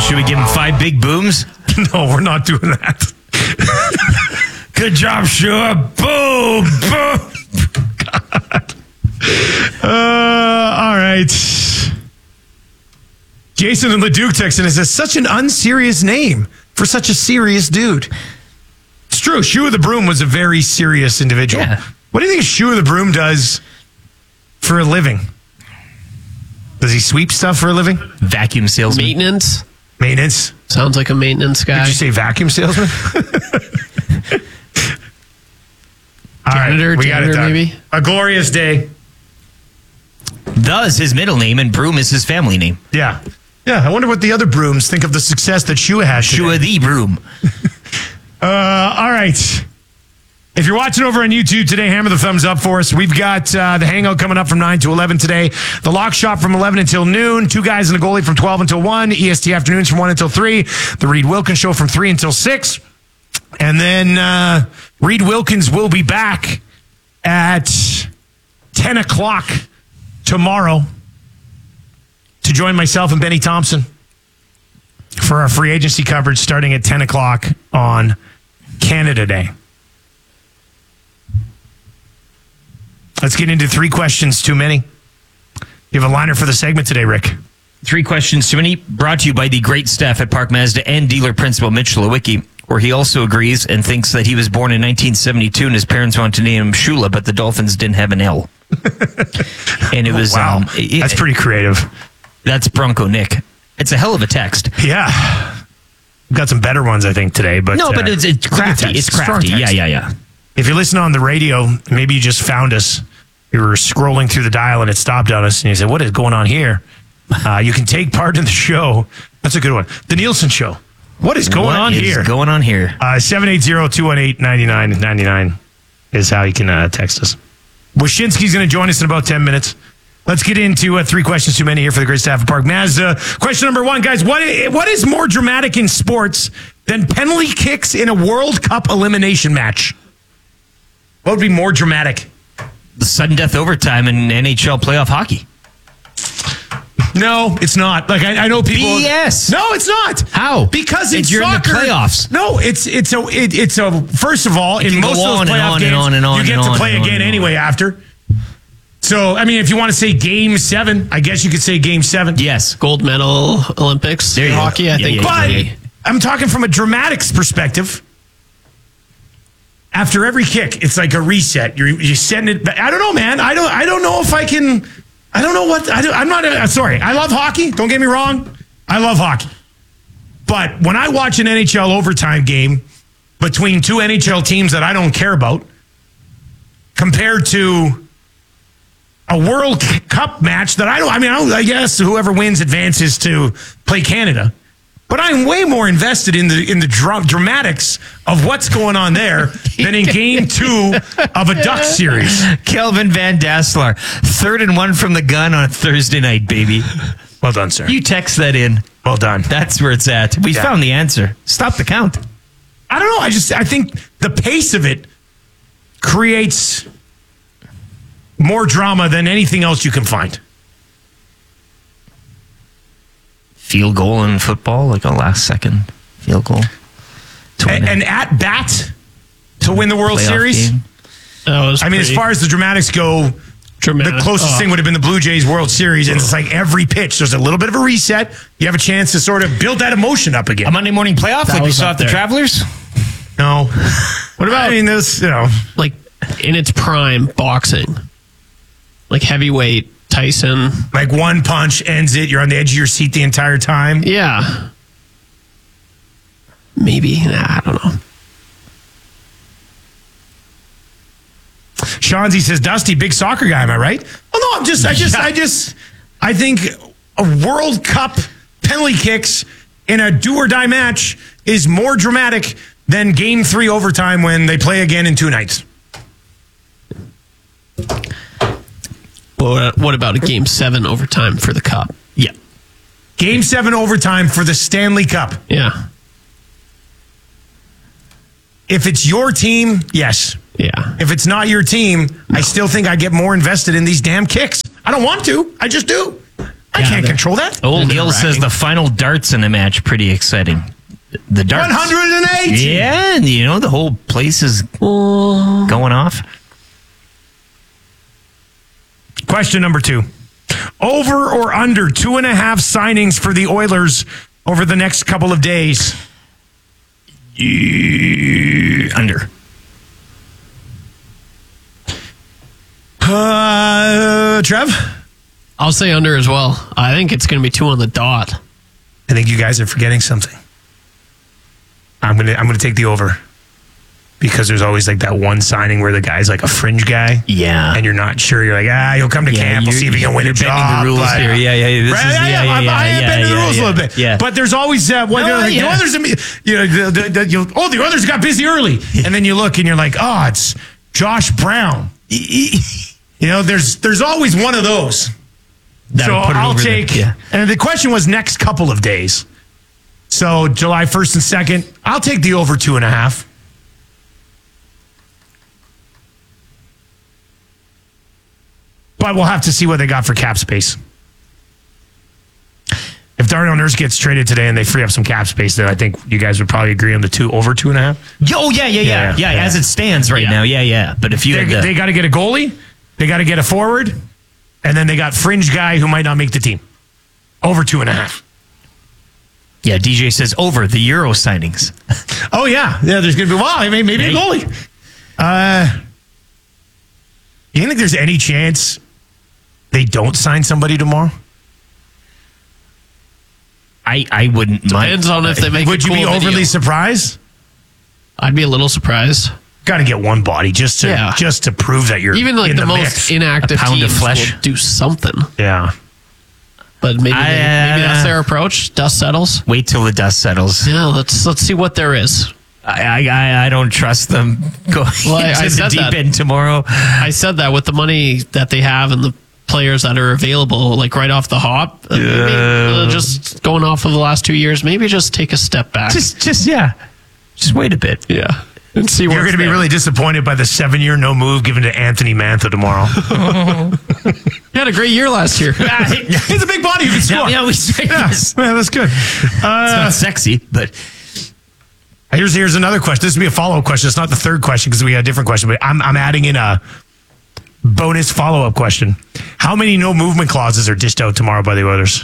Should we give him 5 big booms? No, we're not doing that. Good job, Shua. Boom, boom. God. All right. Jason and Leduc texting us. It's such an unserious name for such a serious dude. It's true. Shua the Broom was a very serious individual. Yeah. What do you think Shua the Broom does for a living? Does he sweep stuff for a living? Vacuum salesman. Maintenance? Sounds like a maintenance guy. Did you say vacuum salesman? All Janitor, right, we got it done. maybe? A glorious day. Thus his middle name and Broom is his family name. Yeah. Yeah, I wonder what the other brooms think of the success that Shua has today. Shua the Broom. All right. If you're watching over on YouTube today, hammer the thumbs up for us. We've got the Hangout coming up from 9 to 11 today. The Lock Shop from 11 until noon. 2 Guys and a Goalie from 12 until 1. EST Afternoons from 1 until 3. The Reed Wilkins Show from 3 until 6. And then Reed Wilkins will be back at 10 o'clock tomorrow to join myself and Benny Thompson for our free agency coverage starting at 10 o'clock on Canada Day. Let's get into 3 questions too many. You have a liner for the segment today, Rick. 3 questions too many, brought to you by the great staff at Park Mazda and dealer principal Mitch Lewicki, where he also agrees and thinks that he was born in 1972 and his parents wanted to name him Shula, but the Dolphins didn't have an L. And it was... Wow. That's pretty creative. That's Bronco Nick. It's a hell of a text. Yeah. We've got some better ones, I think, today. But no, but it's crafty. It's crafty. Yeah. If you're listening on the radio, maybe you just found us. You were scrolling through the dial and it stopped on us and you said, what is going on here? You can take part in the show. That's a good one. The Nielsen Show. What is going on here? 780-218-9999 is how you can text us. Wyshynski's going to join us in about 10 minutes. Let's get into 3 questions too many here for the great staff of Park Mazda. Question number 1, guys. What is more dramatic in sports than penalty kicks in a World Cup elimination match? What would be more dramatic? The sudden death overtime in NHL playoff hockey. No, it's not. Like I know people. BS. No, it's not. How? Because in you're soccer, in the playoffs. No, it's a. First of all, in most of those playoff games, you get to play again anyway after. So, I mean, if you want to say Game 7, I guess you could say Game 7. Yes. Gold medal Olympics there you hockey, go. I think. But I'm talking from a dramatics perspective. After every kick, it's like a reset. You're setting it back. I don't know, man. I don't know if I can. I don't know what. I'm not. Sorry. I love hockey. Don't get me wrong. I love hockey. But when I watch an NHL overtime game between 2 NHL teams that I don't care about, compared to a World Cup match that I guess whoever wins advances to play Canada. But I'm way more invested in the dramatics of what's going on there than in Game 2 of a Ducks series. Kelvin Van Dassler, 3rd and 1 from the gun on Thursday night, baby. Well done, sir. You text that in. Well done. That's where it's at. We found the answer. Stop the count. I don't know. I think the pace of it creates more drama than anything else you can find. Field goal in football, like a last second field goal. And at bat to win the World Series. As far as the dramatics go, the closest thing would have been the Blue Jays World Series. And it's like every pitch, there's a little bit of a reset. You have a chance to sort of build that emotion up again. A Monday morning playoff like we saw at the Travelers? No. What about, like in its prime, boxing. Like heavyweight. Tyson. Like one punch ends it. You're on the edge of your seat the entire time. Yeah. Maybe. I don't know. Shanzi says, Dusty, big soccer guy, am I right? Oh, no, I think a World Cup penalty kicks in a do or die match is more dramatic than Game 3 overtime when they play again in 2 nights. What about a Game 7 overtime for the Cup? Yeah. Game 7 overtime for the Stanley Cup. Yeah. If it's your team, yes. Yeah. If it's not your team, no. I still think I get more invested in these damn kicks. I don't want to. I just do. I can't control that. Old Gil says the final darts in the match, pretty exciting. The darts. 108. Yeah, and the whole place is going off. Question number 2. Over or under 2.5 signings for the Oilers over the next couple of days? Under. Trev? I'll say under as well. I think it's going to be 2 on the dot. I think you guys are forgetting something. I'm gonna take the over. Because there's always like that one signing where the guy's like a fringe guy. Yeah. And you're not sure. You're like, he'll come to camp. We'll see if he can win a job. Bending the rules here. Yeah. I am bending the rules a little bit. Yeah. But there's always the others. The others got busy early, and then you look and you're like, it's Josh Brown. There's always one of those. So I'll take. And the question was next couple of days. So July 1st and 2nd. I'll take the over 2.5. But we'll have to see what they got for cap space. If Darnell Nurse gets traded today and they free up some cap space, then I think you guys would probably agree on the over 2.5. Oh, yeah. As it stands right now, yeah. But if they got to get a goalie, they got to get a forward, and then they got fringe guy who might not make the team. Over 2.5. Yeah, DJ says over the Euro signings. Oh, yeah. Yeah, there's going to be, maybe a goalie. You think there's any chance they don't sign somebody tomorrow? I wouldn't mind. Depends on if they make. Would you be overly surprised? I'd be a little surprised. Got to get one body just to prove that you're even like in the most mix. inactive pound of teams flesh. will do something. Yeah, but maybe that's their approach. Dust settles. Wait till the dust settles. Yeah, let's see what there is. I don't trust them going into the deep end tomorrow. I said that with the money that they have and the players that are available, like right off the hop, maybe, just going off of the last 2 years, maybe just take a step back. Just wait a bit. Yeah. And see where you're going to be really disappointed by the 7-year no move given to Anthony Mantha tomorrow. He had a great year last year. He's a big body who can score. That's good. It's not sexy, but here's another question. This will be a follow-up question. It's not the third question because we got a different question, but I'm adding in a bonus follow-up question. How many no movement clauses are dished out tomorrow by the Oilers?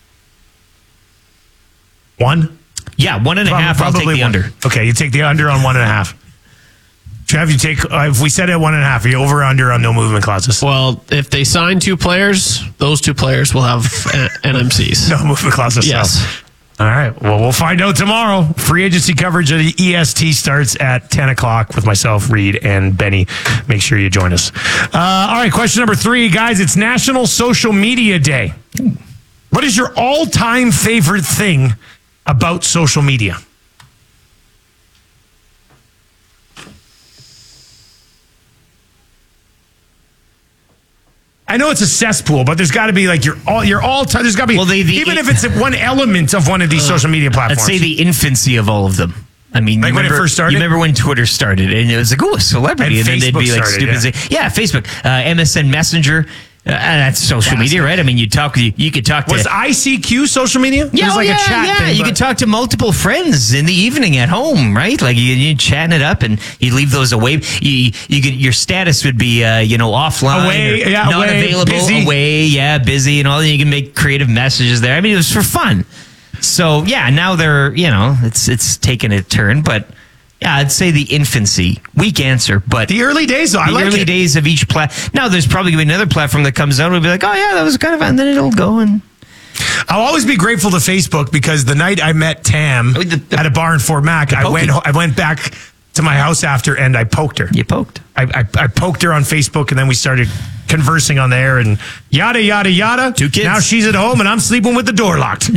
1? Yeah, 1.5. I'll take the under. Okay, you take the under on 1.5. Trev, you take if we set it at 1.5, are you over or under on no movement clauses? Well, if they sign 2 players, those 2 players will have NMCs. No movement clauses. Yes. So. All right. Well, we'll find out tomorrow. Free agency coverage of the EST starts at 10 o'clock with myself, Reed, and Benny. Make sure you join us. All right. Question number 3, guys. It's National Social Media Day. What is your all-time favorite thing about social media? I know it's a cesspool, but there's got to be like your all time. There's got to be even if it's one element of one of these social media platforms. I'd say the infancy of all of them. I mean, like when it first started. You remember when Twitter started, and it was like, a celebrity, and then they'd be like stupid. Facebook, MSN Messenger. That's social media, right? I mean, you could talk to. Was ICQ social media? Yeah, it was like a chat thing. You could talk to multiple friends in the evening at home, right? Like you chatting it up, and you leave those away. Your status would be, offline, away, not available, busy. Away, busy, and all. You can make creative messages there. I mean, it was for fun. So now they're, it's taken a turn, but. Yeah, I'd say the infancy. Weak answer, but the early days, though. The early days of each now, there's probably going to be another platform that comes out and will be like, oh, yeah, that was kind of fun. And then it'll go and. I'll always be grateful to Facebook because the night I met Tam at a bar in Fort Mac, I went back to my house after and I poked her. You poked? I poked her on Facebook and then we started conversing on there and yada, yada, yada. 2 kids. Now she's at home and I'm sleeping with the door locked.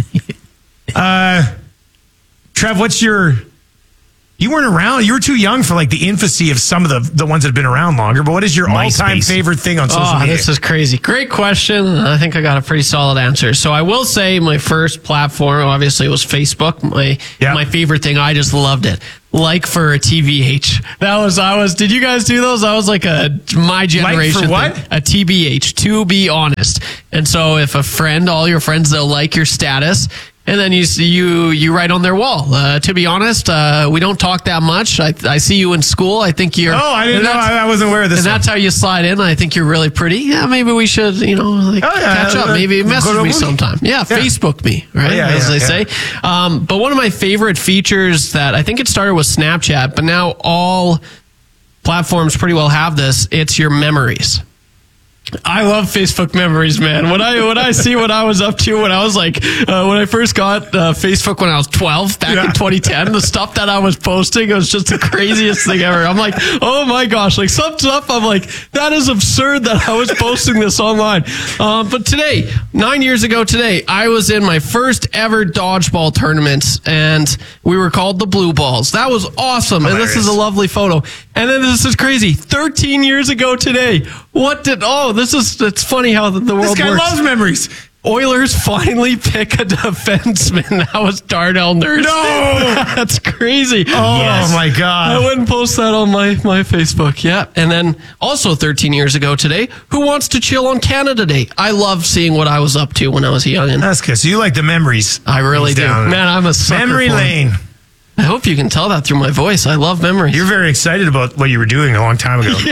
Trev, what's your... You weren't around. You were too young for like the infancy of some of the ones that have been around longer. But what is your all-time favorite thing on social media? This is crazy. Great question. I think I got a pretty solid answer. So I will say my first platform obviously was Facebook. My favorite thing. I just loved it. like for a TBH. Did you guys do those? That was like my generation. what? Thing. A TBH, to be honest. And so if all your friends, they'll like your status. And then you write on their wall. To be honest, we don't talk that much. I see you in school. I think you're. Oh, I didn't know. I wasn't aware of this. And that's how you slide in. I think you're really pretty. Yeah, maybe we should, catch up. Maybe message me sometime. Yeah, Facebook me, right? As they say. But one of my favorite features that I think it started with Snapchat, but now all platforms pretty well have this. It's your memories. I love Facebook memories, man. When I see what I was up to when I was like, when I first got Facebook when I was 12 back in 2010, the stuff that I was posting, it was just the craziest thing ever. I'm like, oh my gosh, like some stuff I'm like, that is absurd that I was posting this online. But today, 9 years ago today, I was in my first ever dodgeball tournament and we were called the Blue Balls. That was awesome. Hilarious. And this is a lovely photo. And then this is crazy. 13 years ago today, it's funny how the world works. This guy loves memories. Oilers finally pick a defenseman. That was Darnell Nurse. No! That's crazy. Oh, my God. I wouldn't post that on my Facebook. Yeah. And then also 13 years ago today, who wants to chill on Canada Day? I love seeing what I was up to when I was young. That's good. So you like the memories. I really do. Man, I'm a sucker Memory for it. lane. I hope you can tell that through my voice. I love memories. You're very excited about what you were doing a long time ago.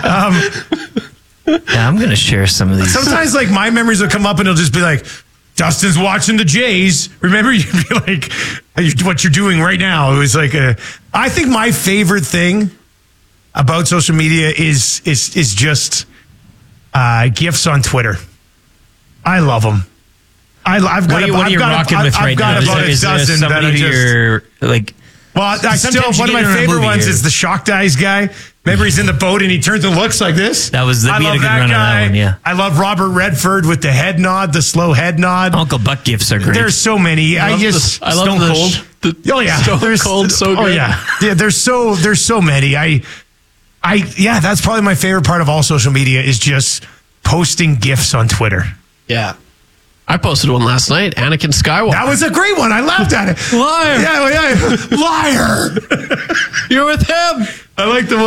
Yeah, I'm going to share some of these. Sometimes, like, my memories will come up and it'll just be like, Dustin's watching the Jays. Remember, you'd be like, what you're doing right now. It was like I think my favorite thing about social media is just GIFs on Twitter. I love them. I've got what are you rocking with right now? Is there somebody who you're like? Well, one of my favorite ones is the Shock Dice guy. Remember, he's in the boat and he turns and looks like this. That was we had a good run on that one. Yeah, I love Robert Redford with the head nod, the slow head nod. Uncle Buck gifts are great. There's so many. I love Stone Cold. Oh yeah, Stone Cold, so good. Oh yeah. There's so many. That's probably my favorite part of all social media is just posting GIFs on Twitter. Yeah. I posted one last night. Anakin Skywalker. That was a great one. I laughed at it. Liar. Yeah. Liar. You're with him. I like the,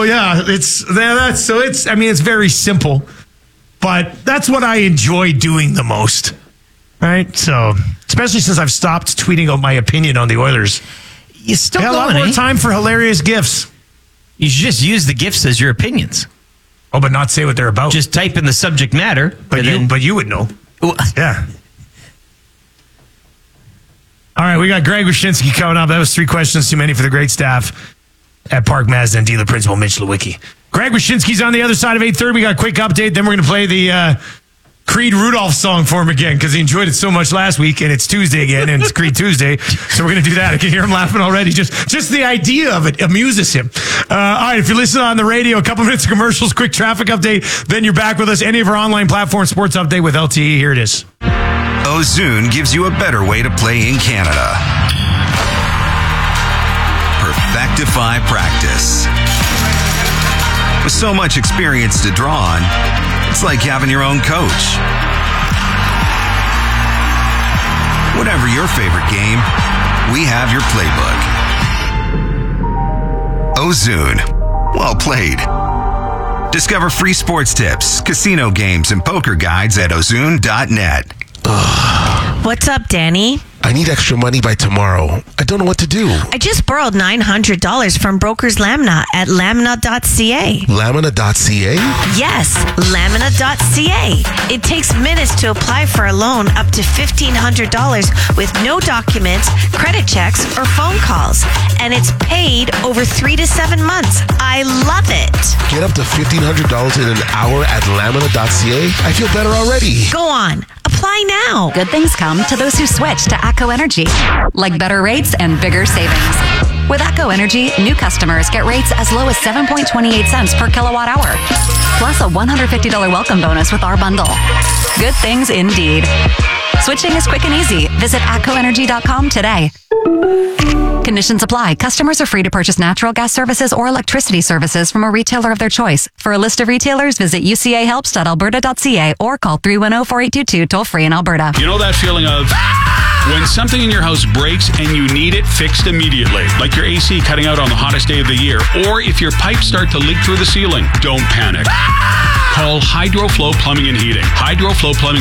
it's very simple, but that's what I enjoy doing the most. Right? So, especially since I've stopped tweeting out my opinion on the Oilers. You still got a lot more time for hilarious GIFs. You should just use the GIFs as your opinions. Oh, but not say what they're about. Just type in the subject matter. But you would know. Yeah. All right, we got Greg Wyshynski coming up. That was 3 questions too many for the great staff at Park Mazda and dealer principal Mitch Lewicki. Greg Wyshynski's on the other side of 8:30. We got a quick update. Then we're going to play the Creed Rudolph song for him again because he enjoyed it so much last week, and it's Tuesday again, and it's Creed Tuesday. So we're going to do that. I can hear him laughing already. Just the idea of it amuses him. All right, if you're listening on the radio, a couple minutes of commercials, quick traffic update, then you're back with us. Any of our online platform sports update with LTE. Here it is. Ozune gives you a better way to play in Canada. Perfectify practice. With so much experience to draw on, it's like having your own coach. Whatever your favorite game, we have your playbook. Ozune. Well played. Discover free sports tips, casino games, and poker guides at ozune.net. What's up, Danny? I need extra money by tomorrow. I don't know what to do. I just borrowed $900 from Brokers Lamina at lamina.ca. Lamina.ca? Yes, lamina.ca. It takes minutes to apply for a loan up to $1,500 with no documents, credit checks, or phone calls. And it's paid over 3 to 7 months. I love it. Get up to $1,500 in an hour at lamina.ca? I feel better already. Go on. Apply now. Good things come to those who switch to ACO Energy, like better rates and bigger savings. With ACO Energy, new customers get rates as low as 7.28 cents per kilowatt hour, plus a $150 welcome bonus with our bundle. Good things indeed. Switching is quick and easy. Visit ACOenergy.com today. Conditions apply. Customers are free to purchase natural gas services or electricity services from a retailer of their choice. For a list of retailers, visit ucahelps.alberta.ca or call 310-4822 toll free in Alberta. You know that feeling of... When something in your house breaks and you need it fixed immediately, like your AC cutting out on the hottest day of the year, or if your pipes start to leak through the ceiling, don't panic. Call HydroFlow Plumbing and Heating. HydroFlow Plumbing